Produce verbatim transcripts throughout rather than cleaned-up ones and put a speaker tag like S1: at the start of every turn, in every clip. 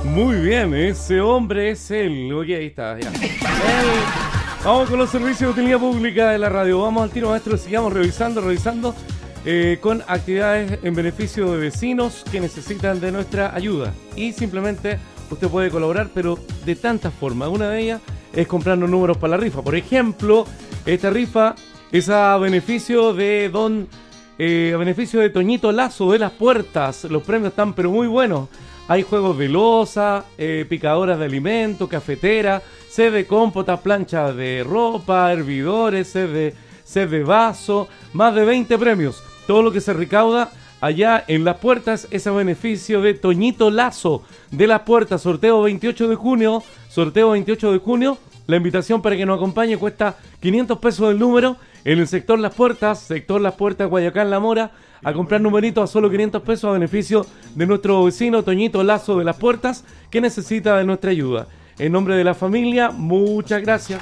S1: Muy bien, ese hombre es él. Oye, ahí está, ya. El- Vamos con los servicios de utilidad pública de la radio. Vamos al tiro, maestro. Sigamos revisando, revisando eh, con actividades en beneficio de vecinos que necesitan de nuestra ayuda. Y simplemente usted puede colaborar, pero de tantas formas. Una de ellas es comprando números para la rifa. Por ejemplo, esta rifa es a beneficio de don... Eh, a beneficio de Toñito Lazo de Las Puertas. Los premios están pero muy buenos. Hay juegos de loza, eh, picadoras de alimento, cafetera, set de cómpotas, planchas de ropa, hervidores, set de, set de vaso, más de veinte premios. Todo lo que se recauda allá en Las Puertas es a beneficio de Toñito Lazo de Las Puertas. Sorteo veintiocho de junio, sorteo veintiocho de junio. La invitación para que nos acompañe cuesta quinientos pesos el número en el sector Las Puertas, sector Las Puertas, Guayacán, La Mora, a comprar numeritos a solo quinientos pesos a beneficio de nuestro vecino Toñito Lazo de Las Puertas, que necesita de nuestra ayuda. En nombre de la familia, muchas gracias.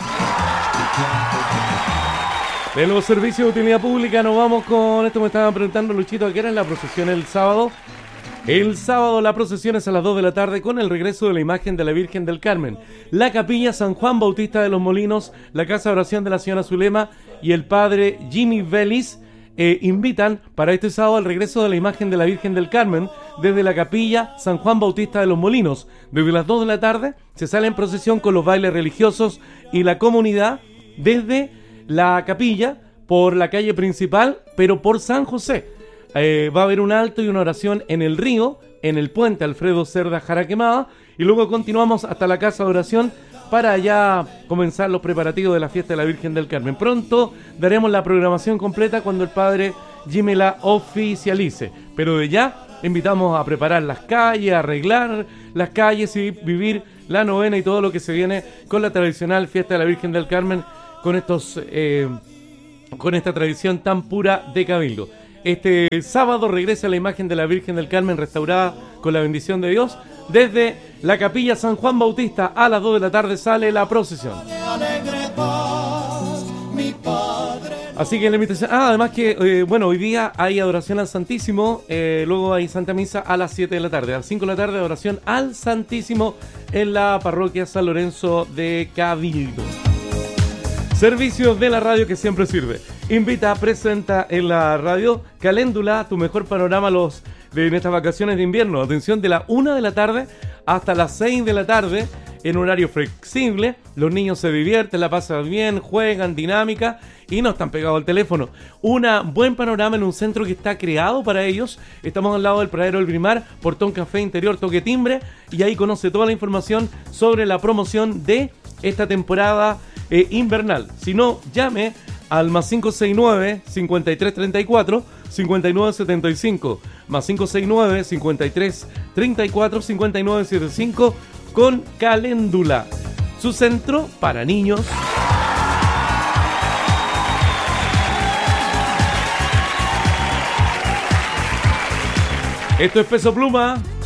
S1: De los servicios de utilidad pública nos vamos con esto. Me estaban preguntando, Luchito, ¿a qué era la procesión el sábado? El sábado la procesión es a las dos de la tarde con el regreso de la imagen de la Virgen del Carmen. La capilla San Juan Bautista de los Molinos, la casa de oración de la señora Zulema y el padre Jimmy Vélez eh, invitan para este sábado al regreso de la imagen de la Virgen del Carmen desde la capilla San Juan Bautista de los Molinos. Desde las dos de la tarde se sale en procesión con los bailes religiosos y la comunidad desde la capilla por la calle principal, pero por San José. Eh, va a haber un alto y una oración en el río, en el puente Alfredo Cerda Jaraquemada, y luego continuamos hasta la casa de oración para ya comenzar los preparativos de la fiesta de la Virgen del Carmen. Pronto daremos la programación completa cuando el padre Jimmy la oficialice, pero de ya invitamos a preparar las calles, a arreglar las calles y vivir la novena y todo lo que se viene con la tradicional fiesta de la Virgen del Carmen, con estos eh, con esta tradición tan pura de Cabildo. Este sábado regresa la imagen de la Virgen del Carmen restaurada con la bendición de Dios. Desde la capilla San Juan Bautista a las dos de la tarde sale la procesión. Así que la invitación... Ah, además que, eh, bueno, hoy día hay adoración al Santísimo, eh, luego hay Santa Misa a las siete de la tarde. A las cinco de la tarde adoración al Santísimo en la parroquia San Lorenzo de Cabildo. Servicios de la radio que siempre sirve. Invita, presenta en la radio Caléndula, tu mejor panorama los de en estas vacaciones de invierno. Atención, de la una de la tarde hasta las seis de la tarde, en horario flexible. Los niños se divierten, la pasan bien, juegan, dinámica y no están pegados al teléfono. Un buen panorama en un centro que está creado para ellos. Estamos al lado del Pradero del Grimar, Portón Café Interior, Toque Timbre, y ahí conoce toda la información sobre la promoción de esta temporada eh, invernal. Si no, llame al más cinco seis nueve, cincuenta y tres treinta y cuatro, cincuenta y nueve setenta y cinco, más cinco seis nueve, cincuenta y tres treinta y cuatro, cincuenta y nueve setenta y cinco con Caléndula, su centro para niños. Esto es Peso Pluma.